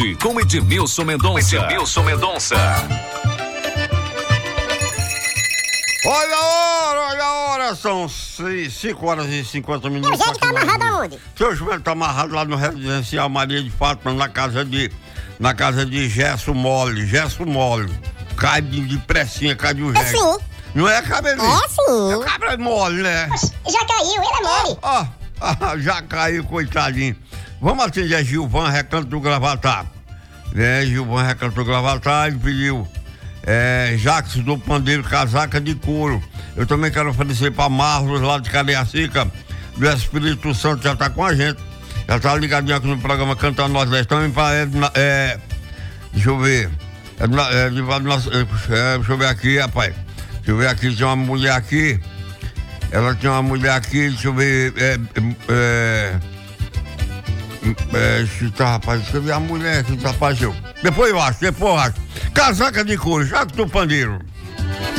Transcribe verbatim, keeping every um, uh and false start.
Com Edmilson Mendonça. Edmilson Mendonça. Olha a hora, olha a hora, são cinco horas e cinquenta minutos. O Júlio tá amarrado aonde? Seu Jumento tá amarrado lá no residencial Maria de Fátima, na casa de, na casa de Gesso Mole, Gesso Mole. Cai de, de pressinha, cai de um É jeito. sim. Não é cabelinho? É sim. É cabra mole, né? Já caiu, ele é mole. Ó, ó, já caiu, coitadinho. Vamos atender Gilvan, Recanto do Gravatar. É, Gilvan, Recanto do Gravatar, ele pediu é, Jacques do Pandeiro, casaca de couro. Eu também quero oferecer para Marlos, lá de Cariacica, do Espírito Santo, já tá com a gente. Já tá ligadinho aqui no programa Cantando Nordeste. Também para é, deixa eu ver. É, é, de, é, deixa eu ver aqui, rapaz. Deixa eu ver aqui, tinha uma mulher aqui. Ela tinha uma mulher aqui, deixa eu ver. É, é, é, tá, rapaz, deixa eu ver a mulher que desapareceu. Depois eu acho, depois eu acho. Casaca de couro, Jacques do Pandeiro.